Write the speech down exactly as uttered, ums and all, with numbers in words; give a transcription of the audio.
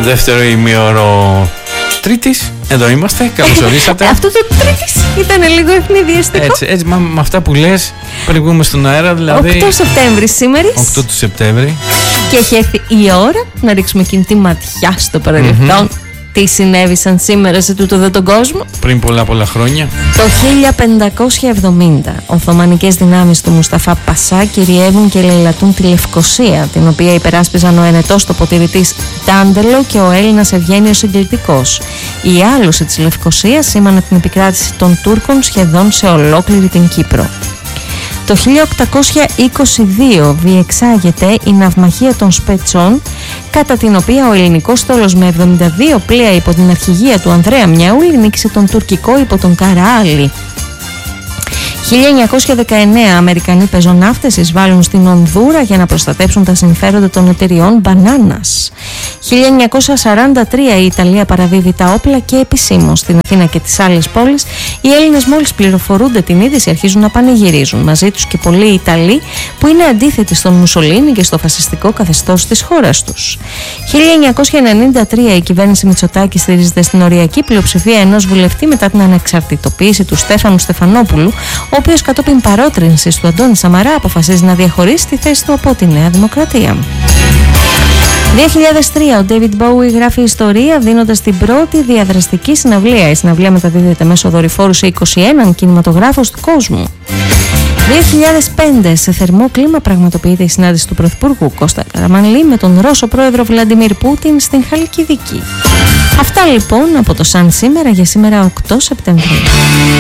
Δεύτερο ημίωρο Τρίτης. Εδώ είμαστε. Καλώς ορίσατε. Αυτό το Τρίτης ήταν λίγο ευνηδιαστικό. Έτσι, έτσι μα, με αυτά που λες πριν βγούμε στον αέρα, δηλαδή. οκτώ Σεπτέμβρη σήμερα. οκτώ του Σεπτέμβρη. Και έχει έρθει η ώρα να ρίξουμε εκείνη τη ματιά στο παρελθόν. Mm-hmm. Τι συνέβησαν σήμερα σε τούτο εδώ τον κόσμο. Πριν πολλά πολλά χρόνια. Το χίλια πεντακόσια εβδομήντα, Οθωμανικές δυνάμεις του Μουσταφά Πασά κυριεύουν και λαιλατούν τη Λευκοσία, την οποία υπεράσπιζαν ο ενετός τοποτηρητής Τάντελο και ο Έλληνας Ευγένιος Συγκλητικός. Η άλωση της Λευκοσίας σήμανε την επικράτηση των Τούρκων σχεδόν σε ολόκληρη την Κύπρο. Το χίλια οκτακόσια είκοσι δύο διεξάγεται η ναυμαχία των Σπετσών, κατά την οποία ο ελληνικός στόλος με εβδομήντα δύο πλοία υπό την αρχηγία του Ανδρέα Μιαούλη νίκησε τον τουρκικό υπό τον Καραάλη. χίλια εννιακόσια δεκαεννέα Αμερικανοί πεζοναύτες εισβάλλουν στην Ονδούρα για να προστατέψουν τα συμφέροντα των εταιριών μπανάνας. χίλια εννιακόσια σαράντα τρία η Ιταλία παραδίδει τα όπλα και επισήμως στην Αθήνα και τις άλλες πόλεις. Οι Έλληνες μόλις πληροφορούνται την είδηση αρχίζουν να πανηγυρίζουν. Μαζί τους και πολλοί Ιταλοί που είναι αντίθετοι στον Μουσολίνι και στο φασιστικό καθεστώς της χώρας τους. χίλια εννιακόσια ενενήντα τρία η κυβέρνηση Μητσοτάκη στηρίζεται στην οριακή πλειοψηφία ενός βουλευτή μετά την ανεξαρτητοποίηση του Στέφανου Στεφανόπουλου, ο οποίος κατόπιν παρότρινσης του Αντώνη Σαμαρά αποφασίζει να διαχωρίσει τη θέση του από τη Νέα Δημοκρατία. δύο χιλιάδες τρία ο David Bowie γράφει ιστορία δίνοντας την πρώτη διαδραστική συναυλία. Η συναυλία μεταδίδεται μέσω δορυφόρου σε είκοσι έναν κινηματογράφους του κόσμου. δύο χιλιάδες πέντε σε θερμό κλίμα πραγματοποιείται η συνάντηση του Πρωθυπουργού Κώστα Καραμανλή με τον Ρώσο πρόεδρο Βλαντιμίρ Πούτιν στην Χαλκιδική. Αυτά λοιπόν από το Σαν σήμερα για σήμερα οκτώ Σεπτεμβρίου.